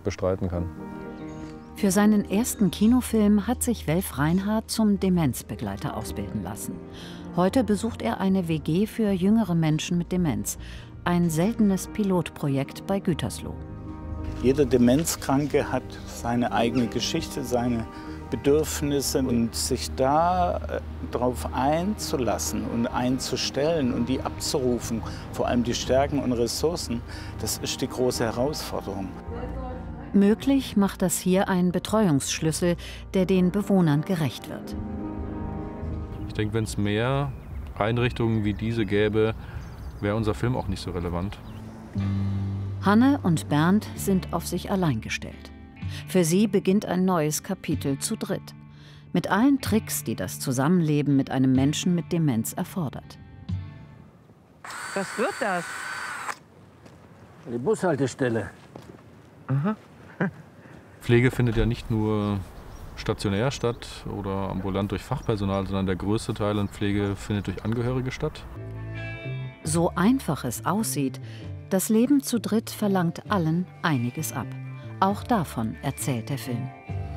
bestreiten kann. Für seinen ersten Kinofilm hat sich Welf Reinhardt zum Demenzbegleiter ausbilden lassen. Heute besucht er eine WG für jüngere Menschen mit Demenz. Ein seltenes Pilotprojekt bei Gütersloh. Jeder Demenzkranke hat seine eigene Geschichte, seine Bedürfnisse, und sich da darauf einzulassen und einzustellen und die abzurufen, vor allem die Stärken und Ressourcen, das ist die große Herausforderung. Möglich macht das hier ein Betreuungsschlüssel, der den Bewohnern gerecht wird. Ich denke, wenn es mehr Einrichtungen wie diese gäbe, wäre unser Film auch nicht so relevant. Hanne und Bernd sind auf sich allein gestellt. Für sie beginnt ein neues Kapitel zu dritt. Mit allen Tricks, die das Zusammenleben mit einem Menschen mit Demenz erfordert. Was wird das? Die Bushaltestelle. Aha. Pflege findet ja nicht nur stationär statt oder ambulant durch Fachpersonal, sondern der größte Teil an Pflege findet durch Angehörige statt. So einfach es aussieht, das Leben zu dritt verlangt allen einiges ab. Auch davon erzählt der Film.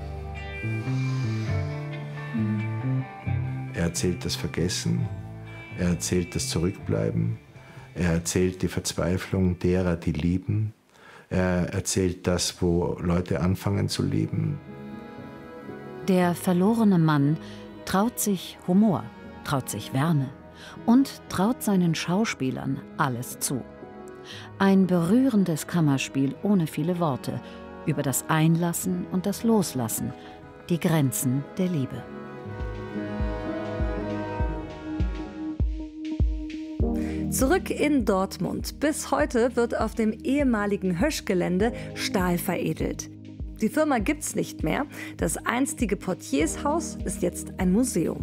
Er erzählt das Vergessen, er erzählt das Zurückbleiben, er erzählt die Verzweiflung derer, die lieben. Er erzählt das, wo Leute anfangen zu lieben. Der verlorene Mann traut sich Humor, traut sich Wärme und traut seinen Schauspielern alles zu. Ein berührendes Kammerspiel ohne viele Worte über das Einlassen und das Loslassen, die Grenzen der Liebe. Zurück in Dortmund. Bis heute wird auf dem ehemaligen Hösch-Gelände Stahl veredelt. Die Firma gibt's nicht mehr. Das einstige Portiershaus ist jetzt ein Museum.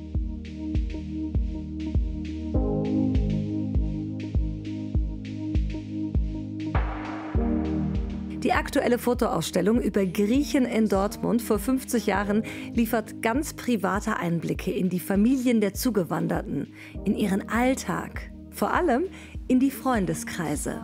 Die aktuelle Fotoausstellung über Griechen in Dortmund vor 50 Jahren liefert ganz private Einblicke in die Familien der Zugewanderten, in ihren Alltag, vor allem in die Freundeskreise.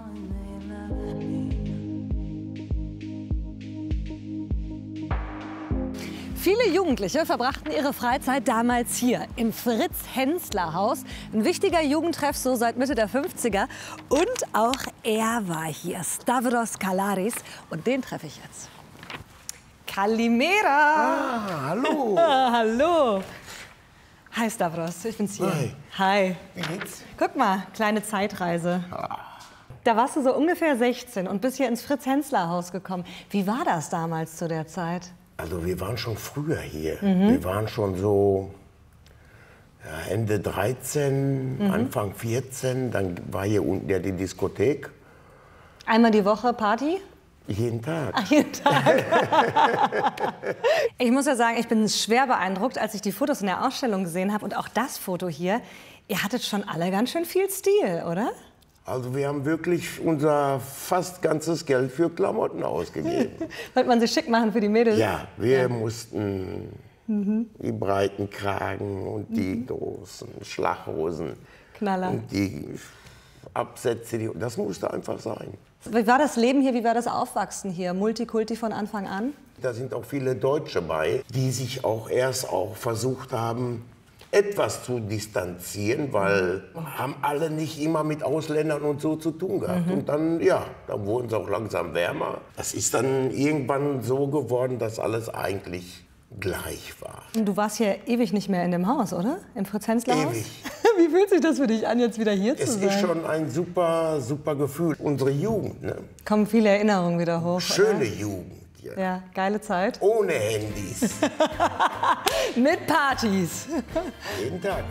Viele Jugendliche verbrachten ihre Freizeit damals hier im Fritz-Hensler-Haus. Ein wichtiger Jugendtreff so seit Mitte der 50er. Und auch er war hier, Stavros Kalaris. Und den treffe ich jetzt. Kalimera! Ah, hallo! Hallo! Hi Stavros, ich bin's hier. Hi. Hi. Wie geht's? Guck mal, kleine Zeitreise. Da warst du so ungefähr 16 und bist hier ins Fritz-Hensler-Haus gekommen. Wie war das damals zu der Zeit? Also wir waren schon früher hier. Wir waren schon so ja, Ende 13, Anfang 14. Dann war hier unten ja die Diskothek. Einmal die Woche Party? Jeden Tag. Ach, jeden Tag. Ich muss ja sagen, ich bin schwer beeindruckt, als ich die Fotos in der Ausstellung gesehen habe. Und auch das Foto hier. Ihr hattet schon alle ganz schön viel Stil, oder? Also wir haben wirklich unser fast ganzes Geld für Klamotten ausgegeben. Wollte man sich schick machen für die Mädels? Ja, wir mussten die breiten Kragen und die großen Schlaghosen. Knaller. Und die Absätze, das musste einfach sein. Wie war das Leben hier, wie war das Aufwachsen hier? Multikulti von Anfang an? Da sind auch viele Deutsche bei, die sich auch erst versucht haben, etwas zu distanzieren, weil haben alle nicht immer mit Ausländern und so zu tun gehabt. Und dann, ja, dann wurden sie auch langsam wärmer. Das ist dann irgendwann so geworden, dass alles eigentlich gleich war. Du warst hier ewig nicht mehr in dem Haus, oder? Im Fritz-Hensler-Haus? Ewig. Wie fühlt sich das für dich an, jetzt wieder hier zu sein? Es ist schon ein super, super Gefühl. Unsere Jugend, ne? Kommen viele Erinnerungen wieder hoch. Schöne oder? Jugend. Ja. Ja, geile Zeit. Ohne Handys. Mit Partys. Jeden Tag.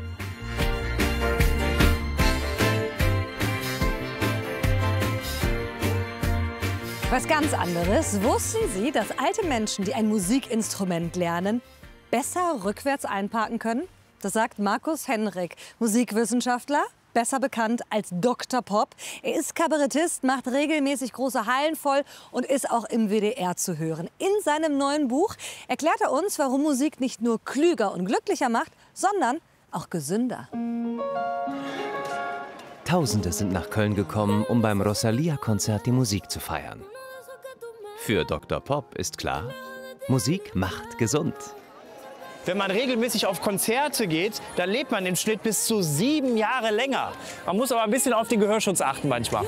Was ganz anderes. Wussten Sie, dass alte Menschen, die ein Musikinstrument lernen, besser rückwärts einparken können? Das sagt Markus Henrik, Musikwissenschaftler, besser bekannt als Dr. Pop. Er ist Kabarettist, macht regelmäßig große Hallen voll und ist auch im WDR zu hören. In seinem neuen Buch erklärt er uns, warum Musik nicht nur klüger und glücklicher macht, sondern auch gesünder. Tausende sind nach Köln gekommen, um beim Rosalia-Konzert die Musik zu feiern. Für Dr. Pop ist klar, Musik macht gesund. Wenn man regelmäßig auf Konzerte geht, dann lebt man im Schnitt bis zu 7 Jahre länger. Man muss aber ein bisschen auf den Gehörschutz achten manchmal.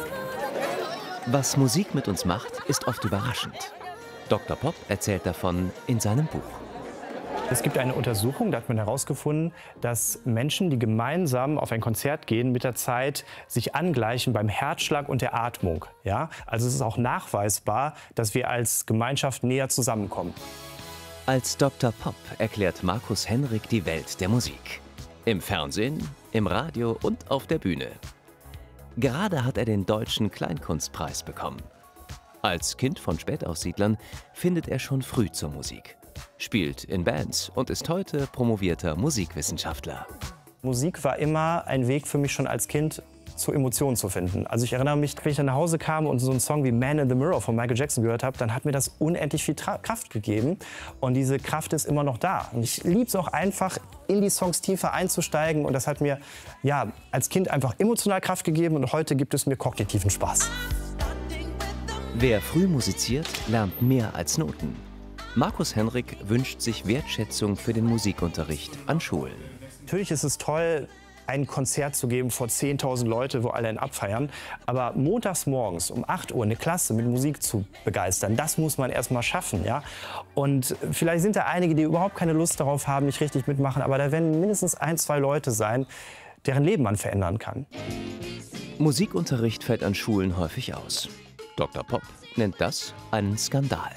Was Musik mit uns macht, ist oft überraschend. Dr. Pop erzählt davon in seinem Buch. Es gibt eine Untersuchung, da hat man herausgefunden, dass Menschen, die gemeinsam auf ein Konzert gehen, mit der Zeit sich angleichen beim Herzschlag und der Atmung. Ja? Also es ist auch nachweisbar, dass wir als Gemeinschaft näher zusammenkommen. Als Dr. Pop erklärt Markus Henrik die Welt der Musik. Im Fernsehen, im Radio und auf der Bühne. Gerade hat er den Deutschen Kleinkunstpreis bekommen. Als Kind von Spätaussiedlern findet er schon früh zur Musik. Spielt in Bands und ist heute promovierter Musikwissenschaftler. Musik war immer ein Weg für mich schon als Kind, zu Emotionen zu finden. Also ich erinnere mich, wenn ich dann nach Hause kam und so einen Song wie Man in the Mirror von Michael Jackson gehört habe, dann hat mir das unendlich viel Kraft gegeben. Und diese Kraft ist immer noch da. Und ich liebe es auch einfach, in die Songs tiefer einzusteigen. Und das hat mir ja, als Kind einfach emotional Kraft gegeben. Und heute gibt es mir kognitiven Spaß. Wer früh musiziert, lernt mehr als Noten. Markus Henrik wünscht sich Wertschätzung für den Musikunterricht an Schulen. Natürlich ist es toll, ein Konzert zu geben vor 10.000 Leute, wo alle ihn abfeiern. Aber montags morgens um 8 Uhr eine Klasse mit Musik zu begeistern, das muss man erst mal schaffen. Ja? Und vielleicht sind da einige, die überhaupt keine Lust darauf haben, nicht richtig mitmachen. Aber da werden mindestens 1, 2 Leute sein, deren Leben man verändern kann. Musikunterricht fällt an Schulen häufig aus. Dr. Pop nennt das einen Skandal.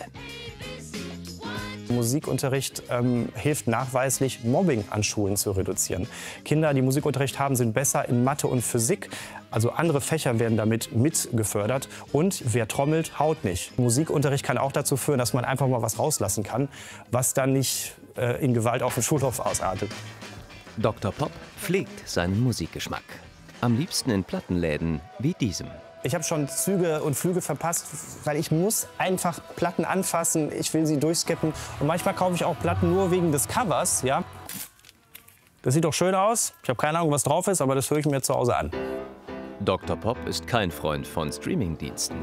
Musikunterricht hilft nachweislich, Mobbing an Schulen zu reduzieren. Kinder, die Musikunterricht haben, sind besser in Mathe und Physik. Also andere Fächer werden damit mitgefördert. Und wer trommelt, haut nicht. Musikunterricht kann auch dazu führen, dass man einfach mal was rauslassen kann, was dann nicht in Gewalt auf dem Schulhof ausartet. Dr. Pop pflegt seinen Musikgeschmack. Am liebsten in Plattenläden wie diesem. Ich habe schon Züge und Flüge verpasst, weil ich muss einfach Platten anfassen. Ich will sie durchskippen. Und manchmal kaufe ich auch Platten nur wegen des Covers. Ja? Das sieht doch schön aus. Ich habe keine Ahnung, was drauf ist, aber das höre ich mir zu Hause an. Dr. Pop ist kein Freund von Streamingdiensten.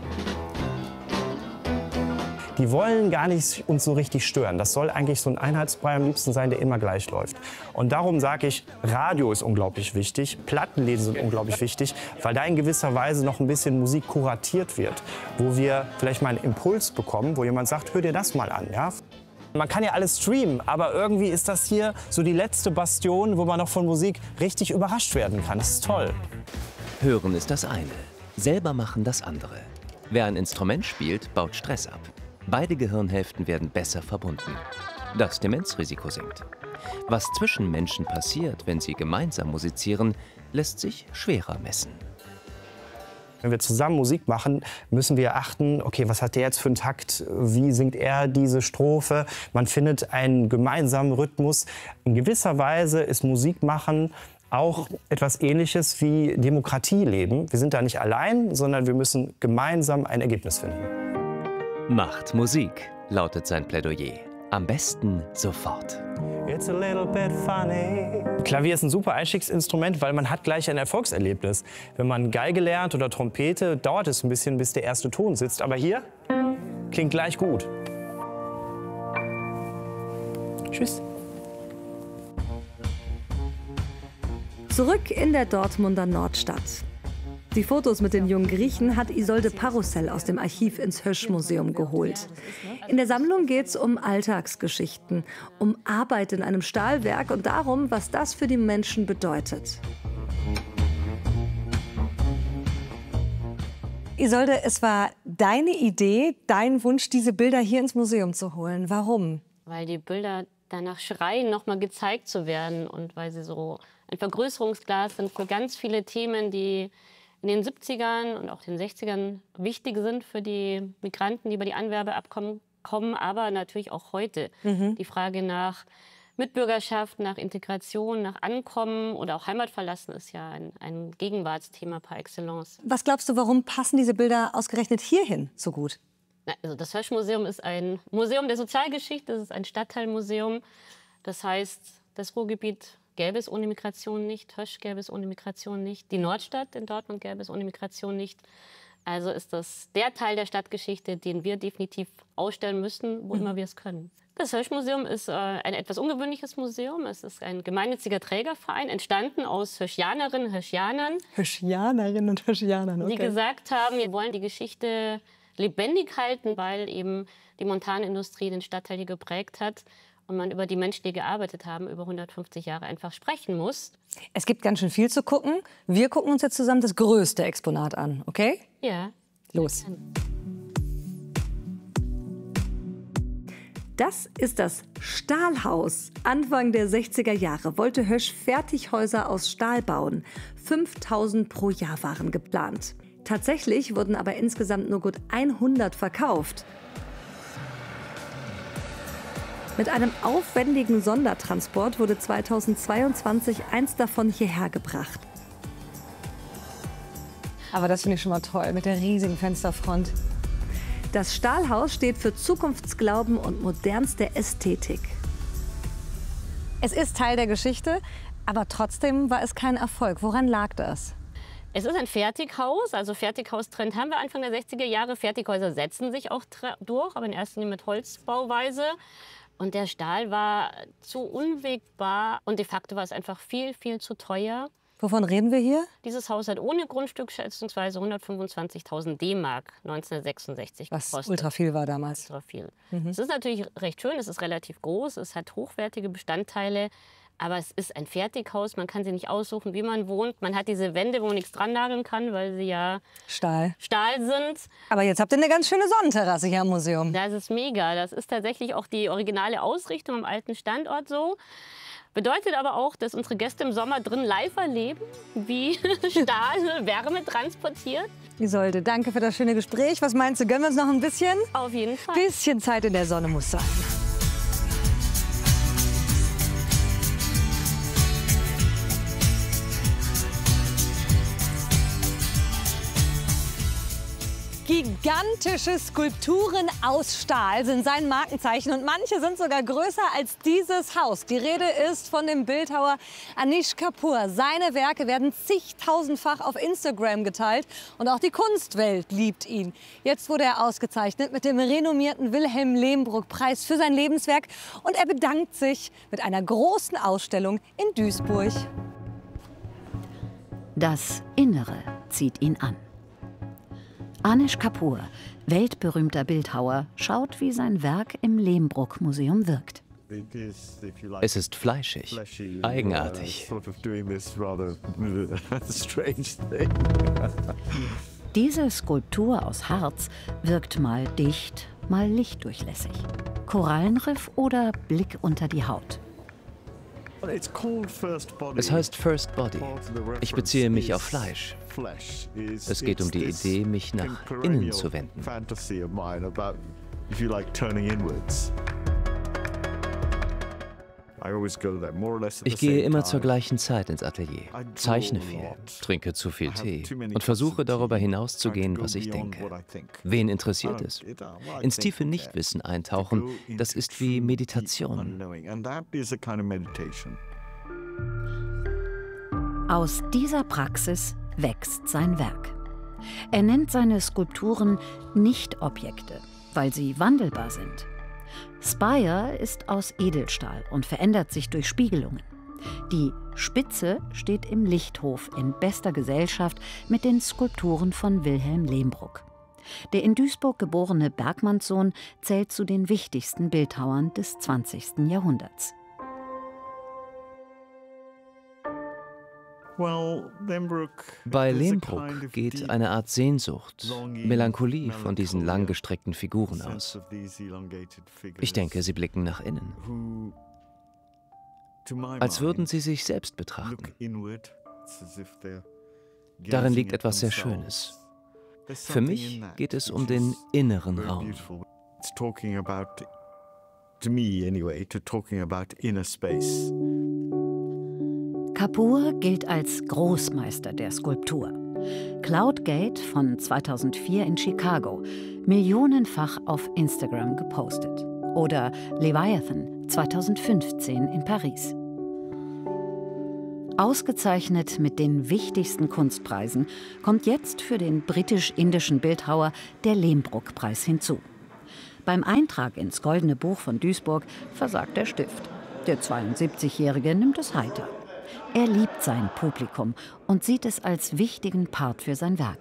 Die wollen gar nicht uns so richtig stören. Das soll eigentlich so ein Einheitsbrei am liebsten sein, der immer gleich läuft. Und darum sage ich, Radio ist unglaublich wichtig, Plattenläden sind unglaublich wichtig, weil da in gewisser Weise noch ein bisschen Musik kuratiert wird, wo wir vielleicht mal einen Impuls bekommen, wo jemand sagt, hör dir das mal an. Ja? Man kann ja alles streamen, aber irgendwie ist das hier so die letzte Bastion, wo man noch von Musik richtig überrascht werden kann. Das ist toll. Hören ist das eine, selber machen das andere. Wer ein Instrument spielt, baut Stress ab. Beide Gehirnhälften werden besser verbunden. Das Demenzrisiko sinkt. Was zwischen Menschen passiert, wenn sie gemeinsam musizieren, lässt sich schwerer messen. Wenn wir zusammen Musik machen, müssen wir achten, okay, was hat der jetzt für einen Takt, wie singt er diese Strophe? Man findet einen gemeinsamen Rhythmus. In gewisser Weise ist Musikmachen auch etwas Ähnliches wie Demokratie leben. Wir sind da nicht allein, sondern wir müssen gemeinsam ein Ergebnis finden. Macht Musik, lautet sein Plädoyer. Am besten sofort. It's a little bit funny. Klavier ist ein super Einstiegsinstrument, weil man hat gleich ein Erfolgserlebnis. Wenn man Geige lernt oder Trompete, dauert es ein bisschen, bis der erste Ton sitzt. Aber hier klingt gleich gut. Tschüss. Zurück in der Dortmunder Nordstadt. Die Fotos mit den jungen Griechen hat Isolde Parussell aus dem Archiv ins Hösch-Museum geholt. In der Sammlung geht es um Alltagsgeschichten, um Arbeit in einem Stahlwerk und darum, was das für die Menschen bedeutet. Isolde, es war deine Idee, dein Wunsch, diese Bilder hier ins Museum zu holen. Warum? Weil die Bilder danach schreien, noch mal gezeigt zu werden und weil sie so ein Vergrößerungsglas sind für ganz viele Themen, die in den 70ern und auch den 60ern wichtig sind für die Migranten, die über die Anwerbeabkommen kommen, aber natürlich auch heute. Die Frage nach Mitbürgerschaft, nach Integration, nach Ankommen oder auch Heimatverlassen ist ja ein Gegenwartsthema par excellence. Was glaubst du, warum passen diese Bilder ausgerechnet hierhin so gut? Also das Hösch-Museum ist ein Museum der Sozialgeschichte, es ist ein Stadtteilmuseum. Das heißt, das Ruhrgebiet gäbe es ohne Migration nicht, Hösch gäbe es ohne Migration nicht, die Nordstadt in Dortmund gäbe es ohne Migration nicht. Also ist das der Teil der Stadtgeschichte, den wir definitiv ausstellen müssen, wo immer wir es können. Das Hirsch-Museum ist ein etwas ungewöhnliches Museum. Es ist ein gemeinnütziger Trägerverein, entstanden aus Hirschianerinnen und Hirschianern. Hirschianerinnen und Hirschianern, okay. Die gesagt haben, wir wollen die Geschichte lebendig halten, weil eben die Montanindustrie den Stadtteil hier geprägt hat und man über die Menschen, die gearbeitet haben, über 150 Jahre einfach sprechen muss. Es gibt ganz schön viel zu gucken. Wir gucken uns jetzt zusammen das größte Exponat an, okay? Ja. Los. Das ist das Stahlhaus. Anfang der 60er Jahre wollte Hirsch Fertighäuser aus Stahl bauen. 5000 pro Jahr waren geplant. Tatsächlich wurden aber insgesamt nur gut 100 verkauft. Mit einem aufwendigen Sondertransport wurde 2022 eins davon hierher gebracht. Aber das finde ich schon mal toll, mit der riesigen Fensterfront. Das Stahlhaus steht für Zukunftsglauben und modernste Ästhetik. Es ist Teil der Geschichte, aber trotzdem war es kein Erfolg. Woran lag das? Es ist ein Fertighaus, also Fertighaustrend haben wir Anfang der 60er Jahre. Fertighäuser setzen sich auch durch, aber in erster Linie mit Holzbauweise. Und der Stahl war zu unwegbar und de facto war es einfach viel, viel zu teuer. Wovon reden wir hier? Dieses Haus hat ohne Grundstück schätzungsweise 125.000 D-Mark 1966 gekostet. Was ultra viel war damals. Ultra viel. Es ist natürlich recht schön, es ist relativ groß, es hat hochwertige Bestandteile. Aber es ist ein Fertighaus, man kann sich nicht aussuchen, wie man wohnt. Man hat diese Wände, wo man nichts dran nageln kann, weil sie ja Stahl sind. Aber jetzt habt ihr eine ganz schöne Sonnenterrasse hier am Museum. Das ist mega. Das ist tatsächlich auch die originale Ausrichtung am alten Standort so. Bedeutet aber auch, dass unsere Gäste im Sommer drin live erleben, wie Stahl Wärme transportiert. Isolde, danke für das schöne Gespräch. Was meinst du, gönnen wir uns noch ein bisschen? Auf jeden Fall. Bisschen Zeit in der Sonne muss sein. Gigantische Skulpturen aus Stahl sind sein Markenzeichen und manche sind sogar größer als dieses Haus. Die Rede ist von dem Bildhauer Anish Kapoor. Seine Werke werden zigtausendfach auf Instagram geteilt und auch die Kunstwelt liebt ihn. Jetzt wurde er ausgezeichnet mit dem renommierten Wilhelm Lehmbruck-Preis für sein Lebenswerk und er bedankt sich mit einer großen Ausstellung in Duisburg. Das Innere zieht ihn an. Anish Kapoor, weltberühmter Bildhauer, schaut, wie sein Werk im Lehmbruck-Museum wirkt. Es ist fleischig, eigenartig. Diese Skulptur aus Harz wirkt mal dicht, mal lichtdurchlässig. Korallenriff oder Blick unter die Haut. Es heißt First Body. Ich beziehe mich auf Fleisch. Es geht um die Idee, mich nach innen zu wenden. Ich gehe immer zur gleichen Zeit ins Atelier, zeichne viel, trinke zu viel Tee und versuche darüber hinauszugehen, was ich denke. Wen interessiert es? Ins tiefe Nichtwissen eintauchen, das ist wie Meditation. Aus dieser Praxis wächst sein Werk. Er nennt seine Skulpturen Nicht-Objekte, weil sie wandelbar sind. Spire ist aus Edelstahl und verändert sich durch Spiegelungen. Die Spitze steht im Lichthof in bester Gesellschaft mit den Skulpturen von Wilhelm Lehmbruck. Der in Duisburg geborene Bergmannssohn zählt zu den wichtigsten Bildhauern des 20. Jahrhunderts. Bei Lehmbruck geht eine Art Sehnsucht, Melancholie von diesen langgestreckten Figuren aus. Ich denke, sie blicken nach innen. Als würden sie sich selbst betrachten. Darin liegt etwas sehr Schönes. Für mich geht es um den inneren Raum. Kapoor gilt als Großmeister der Skulptur. Cloudgate von 2004 in Chicago, millionenfach auf Instagram gepostet. Oder Leviathan 2015 in Paris. Ausgezeichnet mit den wichtigsten Kunstpreisen kommt jetzt für den britisch-indischen Bildhauer der Lehmbruck-Preis hinzu. Beim Eintrag ins Goldene Buch von Duisburg versagt der Stift. Der 72-Jährige nimmt es heiter. Er liebt sein Publikum und sieht es als wichtigen Part für sein Werk.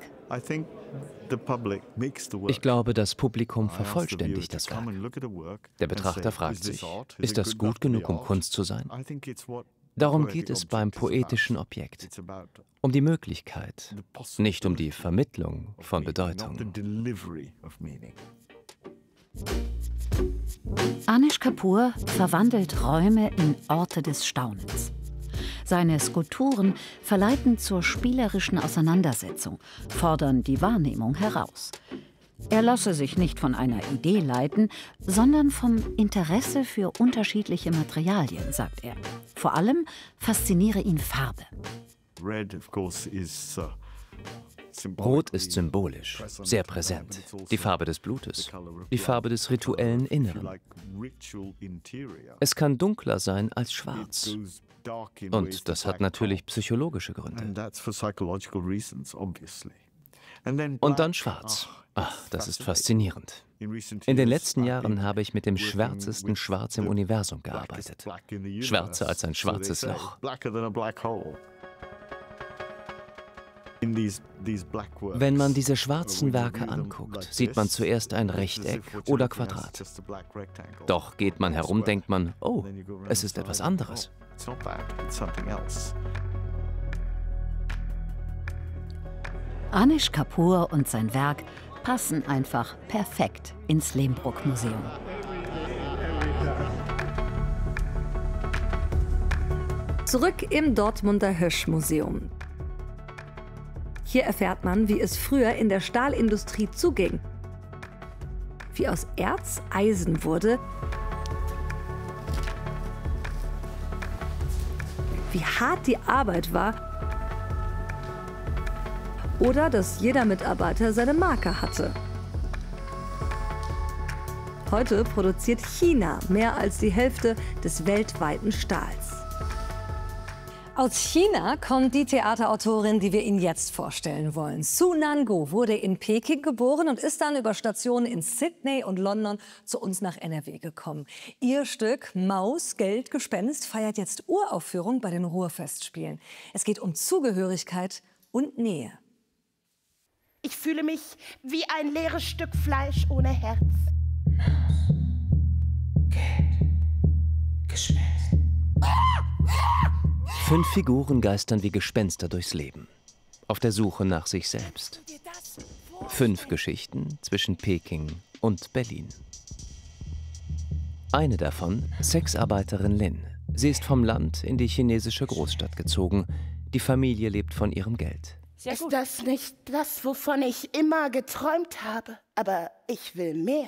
Ich glaube, das Publikum vervollständigt das Werk. Der Betrachter fragt sich, ist das gut genug, um Kunst zu sein? Darum geht es beim poetischen Objekt. Um die Möglichkeit, nicht um die Vermittlung von Bedeutung. Anish Kapoor verwandelt Räume in Orte des Staunens. Seine Skulpturen verleiten zur spielerischen Auseinandersetzung, fordern die Wahrnehmung heraus. Er lasse sich nicht von einer Idee leiten, sondern vom Interesse für unterschiedliche Materialien, sagt er. Vor allem fasziniere ihn Farbe. Rot ist symbolisch, sehr präsent. Die Farbe des Blutes, die Farbe des rituellen Inneren. Es kann dunkler sein als schwarz. Und das hat natürlich psychologische Gründe. Und dann schwarz. Ach, das ist faszinierend. In den letzten Jahren habe ich mit dem schwärzesten Schwarz im Universum gearbeitet. Schwärzer als ein schwarzes Loch. Wenn man diese schwarzen Werke anguckt, sieht man zuerst ein Rechteck oder Quadrat. Doch geht man herum, denkt man, oh, es ist etwas anderes. Anish Kapoor und sein Werk passen einfach perfekt ins Lehmbruck-Museum. Zurück im Dortmunder Hösch-Museum. Hier erfährt man, wie es früher in der Stahlindustrie zuging. Wie aus Erz Eisen wurde. Wie hart die Arbeit war. Oder dass jeder Mitarbeiter seine Marke hatte. Heute produziert China mehr als die Hälfte des weltweiten Stahls. Aus China kommt die Theaterautorin, die wir Ihnen jetzt vorstellen wollen. Su Nan-gu wurde in Peking geboren und ist dann über Stationen in Sydney und London zu uns nach NRW gekommen. Ihr Stück Maus, Geld, Gespenst feiert jetzt Uraufführung bei den Ruhrfestspielen. Es geht um Zugehörigkeit und Nähe. Ich fühle mich wie ein leeres Stück Fleisch ohne Herz. Maus, Geld, Gespenst. 5 Figuren geistern wie Gespenster durchs Leben, auf der Suche nach sich selbst. 5 Geschichten zwischen Peking und Berlin. Eine davon, Sexarbeiterin Lin. Sie ist vom Land in die chinesische Großstadt gezogen. Die Familie lebt von ihrem Geld. Ist das nicht das, wovon ich immer geträumt habe? Aber ich will mehr.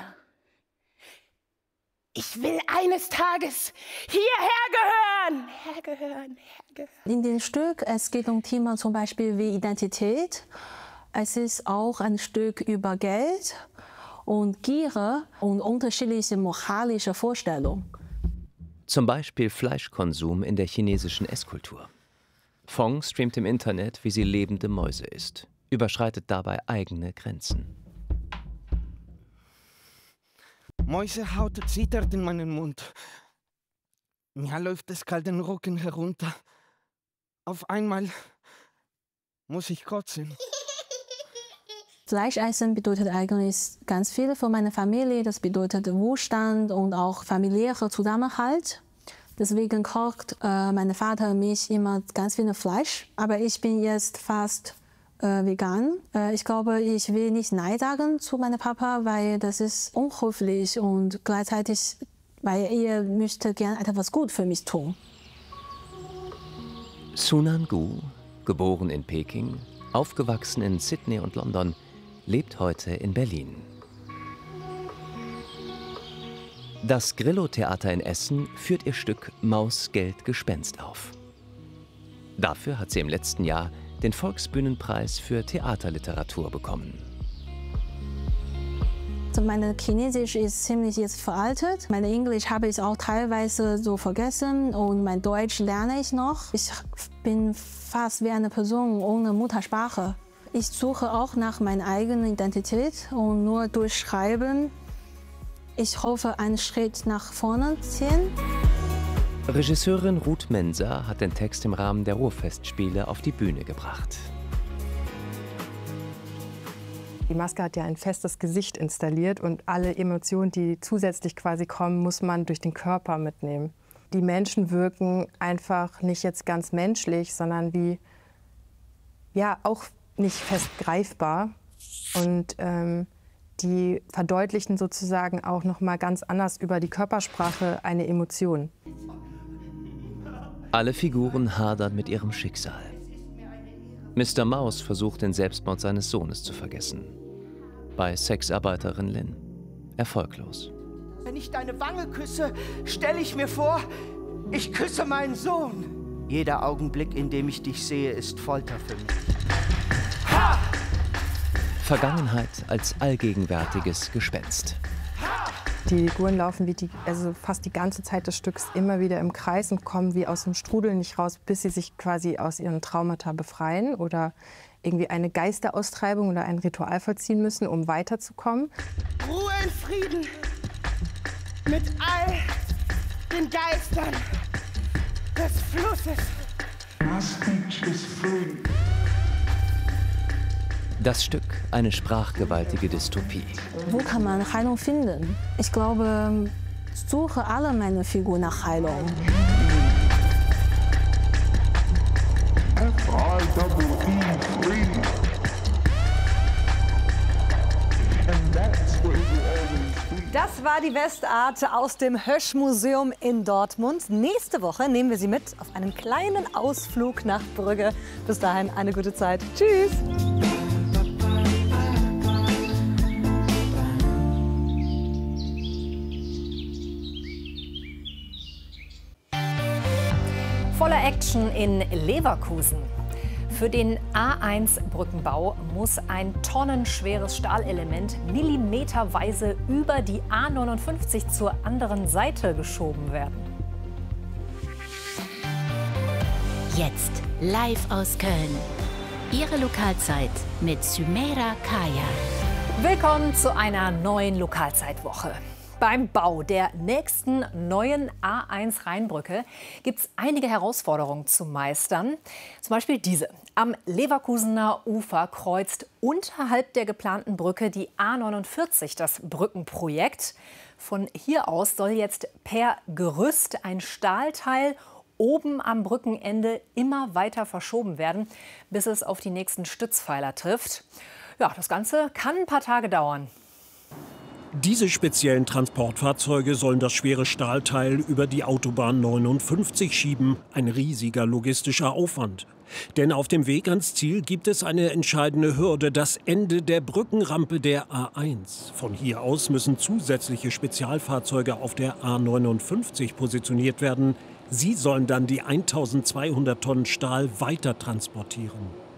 Ich will eines Tages hierher gehören. Hergehören. In dem Stück, es geht um Themen zum Beispiel wie Identität. Es ist auch ein Stück über Geld und Gier und unterschiedliche moralische Vorstellungen. Zum Beispiel Fleischkonsum in der chinesischen Esskultur. Fong streamt im Internet, wie sie lebende Mäuse isst, überschreitet dabei eigene Grenzen. Mäusehaut zittert in meinem Mund. Mir läuft es kalt den Rücken herunter. Auf einmal muss ich kotzen. Fleischessen bedeutet eigentlich ganz viel für meine Familie. Das bedeutet Wohlstand und auch familiärer Zusammenhalt. Deswegen kocht mein Vater und mich immer ganz viel Fleisch. Aber ich bin jetzt fast vegan. Ich glaube, ich will nicht Nein sagen zu meinem Papa, weil das ist unhöflich und gleichzeitig, weil er möchte gerne etwas gut für mich tun. Su Nan-gu, geboren in Peking, aufgewachsen in Sydney und London, lebt heute in Berlin. Das Grillo-Theater in Essen führt ihr Stück Maus, Geld, Gespenst auf. Dafür hat sie im letzten Jahr den Volksbühnenpreis für Theaterliteratur bekommen. gesagt, meine Chinesisch ist ziemlich jetzt veraltet. Meine Englisch habe ich auch teilweise so vergessen und mein Deutsch lerne ich noch. Ich bin fast wie eine Person ohne Muttersprache. Ich suche auch nach meiner eigenen Identität und nur durch Schreiben. Ich hoffe, einen Schritt nach vorne ziehen. Regisseurin Ruth Menser hat den Text im Rahmen der Ruhrfestspiele auf die Bühne gebracht. Die Maske hat ja ein festes Gesicht installiert und alle Emotionen, die zusätzlich quasi kommen, muss man durch den Körper mitnehmen. Die Menschen wirken einfach nicht jetzt ganz menschlich, sondern wie, ja, auch nicht fest greifbar. Und die verdeutlichen sozusagen auch noch mal ganz anders über die Körpersprache eine Emotion. Alle Figuren hadern mit ihrem Schicksal. Mr. Maus versucht, den Selbstmord seines Sohnes zu vergessen. Bei Sexarbeiterin Lynn erfolglos. Wenn ich deine Wange küsse, stelle ich mir vor, ich küsse meinen Sohn. Jeder Augenblick, in dem ich dich sehe, ist Folter für mich. Ha! Vergangenheit als allgegenwärtiges Gespenst. Die Figuren laufen also fast die ganze Zeit des Stücks immer wieder im Kreis und kommen wie aus dem Strudel nicht raus, bis sie sich quasi aus ihren Traumata befreien oder irgendwie eine Geisteraustreibung oder ein Ritual vollziehen müssen, um weiterzukommen. Ruhe in Frieden mit all den Geistern des Flusses. Das Stück, eine sprachgewaltige Dystopie. Wo kann man Heilung finden? Ich glaube, ich suche alle meine Figuren nach Heilung. Das war die Westart aus dem Hösch-Museum in Dortmund. Nächste Woche nehmen wir Sie mit auf einen kleinen Ausflug nach Brügge. Bis dahin eine gute Zeit. Tschüss! Voller Action in Leverkusen. Für den A1-Brückenbau muss ein tonnenschweres Stahlelement millimeterweise über die A59 zur anderen Seite geschoben werden. Jetzt live aus Köln. Ihre Lokalzeit mit Sümeira Kaya. Willkommen zu einer neuen Lokalzeitwoche. Beim Bau der nächsten neuen A1 Rheinbrücke gibt es einige Herausforderungen zu meistern. Zum Beispiel diese. Am Leverkusener Ufer kreuzt unterhalb der geplanten Brücke die A49 das Brückenprojekt. Von hier aus soll jetzt per Gerüst ein Stahlteil oben am Brückenende immer weiter verschoben werden, bis es auf die nächsten Stützpfeiler trifft. Ja, das Ganze kann ein paar Tage dauern. Diese speziellen Transportfahrzeuge sollen das schwere Stahlteil über die Autobahn 59 schieben. Ein riesiger logistischer Aufwand. Denn auf dem Weg ans Ziel gibt es eine entscheidende Hürde, das Ende der Brückenrampe der A1. Von hier aus müssen zusätzliche Spezialfahrzeuge auf der A59 positioniert werden. Sie sollen dann die 1200 Tonnen Stahl weiter transportieren.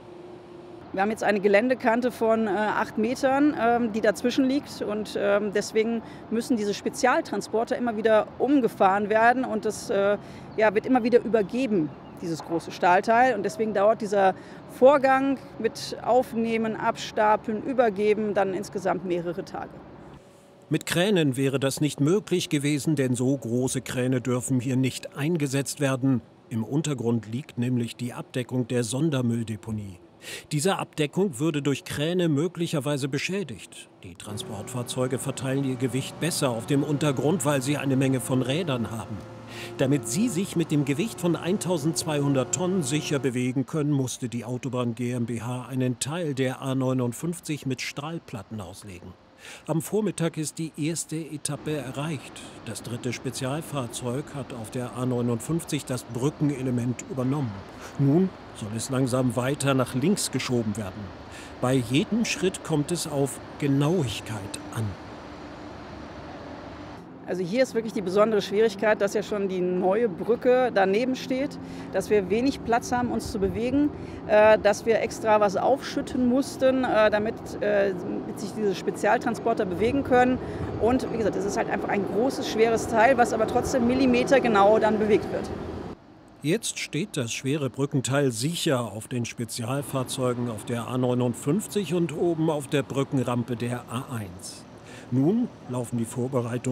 Wir haben jetzt eine Geländekante von 8 Metern, die dazwischen liegt. Und deswegen müssen diese Spezialtransporter immer wieder umgefahren werden. Und das wird immer wieder übergeben, dieses große Stahlteil. Und deswegen dauert dieser Vorgang mit Aufnehmen, Abstapeln, Übergeben dann insgesamt mehrere Tage. Mit Kränen wäre das nicht möglich gewesen, denn so große Kräne dürfen hier nicht eingesetzt werden. Im Untergrund liegt nämlich die Abdeckung der Sondermülldeponie. Diese Abdeckung würde durch Kräne möglicherweise beschädigt. Die Transportfahrzeuge verteilen ihr Gewicht besser auf dem Untergrund, weil sie eine Menge von Rädern haben. Damit sie sich mit dem Gewicht von 1200 Tonnen sicher bewegen können, musste die Autobahn GmbH einen Teil der A59 mit Stahlplatten auslegen. Am Vormittag ist die erste Etappe erreicht. Das dritte Spezialfahrzeug hat auf der A59 das Brückenelement übernommen. Nun soll es langsam weiter nach links geschoben werden. Bei jedem Schritt kommt es auf Genauigkeit an. Also hier ist wirklich die besondere Schwierigkeit, dass ja schon die neue Brücke daneben steht, dass wir wenig Platz haben, uns zu bewegen, dass wir extra was aufschütten mussten, damit sich diese Spezialtransporter bewegen können. Und wie gesagt, es ist halt einfach ein großes, schweres Teil, was aber trotzdem millimetergenau dann bewegt wird. Jetzt steht das schwere Brückenteil sicher auf den Spezialfahrzeugen auf der A59 und oben auf der Brückenrampe der A1. Nun laufen die Vorbereitungen